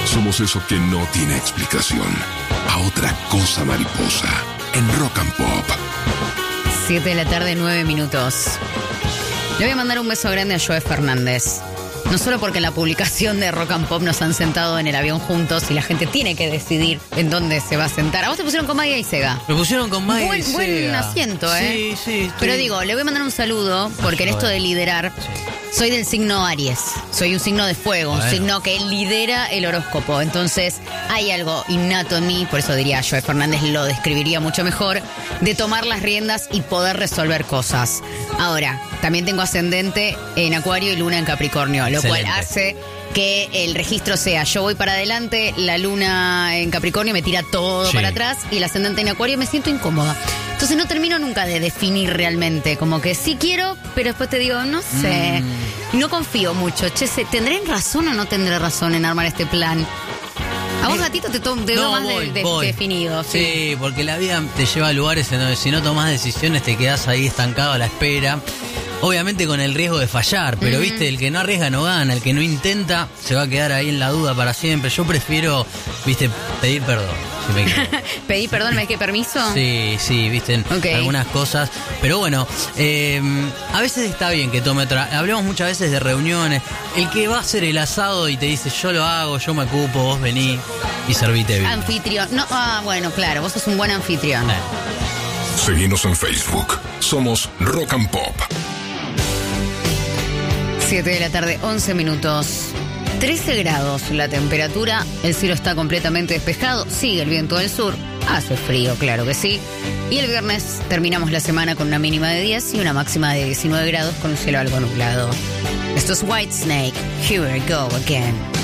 Somos eso que no tiene explicación. A otra cosa mariposa. En Rock and Pop. 7 de la tarde, 9 minutos. Le voy a mandar un beso grande a Joe Fernández. No solo porque en la publicación de Rock and Pop nos han sentado en el avión juntos y la gente tiene que decidir en dónde se va a sentar. A vos te pusieron con Maya y Sega. Me pusieron con Maya y Sega. Buen asiento, ¿eh? Sí. Pero digo, le voy a mandar un saludo porque en esto de liderar, soy del signo Aries. Soy un signo de fuego, un signo que lidera el horóscopo. Entonces hay algo innato en mí, por eso diría Joe Fernández lo describiría mucho mejor, de tomar las riendas y poder resolver cosas. Ahora, también tengo ascendente en Acuario y luna en Capricornio, lo cual hace que el registro sea yo voy para adelante, la luna en Capricornio me tira todo para atrás y el ascendente en Acuario me siento incómoda. Entonces no termino nunca de definir realmente, como que sí quiero, pero después te digo, no sé, no confío mucho. Che, ¿tendré razón o no tendré razón en armar este plan? A vos, gatito, te veo más definido. Sí, porque la vida te lleva a lugares en donde si no tomás decisiones te quedás ahí estancado a la espera. Obviamente con el riesgo de fallar, pero viste, el que no arriesga no gana, el que no intenta se va a quedar ahí en la duda para siempre. Yo prefiero, viste, pedir perdón. Si me equivoco. ¿Pedí perdón? ¿Me quedé permiso? Sí, viste, algunas cosas. Pero bueno, a veces está bien que tome otra. Hablamos muchas veces de reuniones. El que va a hacer el asado y te dice, yo lo hago, yo me ocupo, vos vení y servite bien. Anfitrión. No, bueno, claro, vos sos un buen anfitrión. Seguinos en Facebook. Somos Rock and Pop. 7 de la tarde, 11 minutos. 13 grados la temperatura, el cielo está completamente despejado, sigue el viento del sur, hace frío, claro que sí. Y el viernes terminamos la semana con una mínima de 10 y una máxima de 19 grados con un cielo algo nublado. Esto es Whitesnake, Here I Go Again.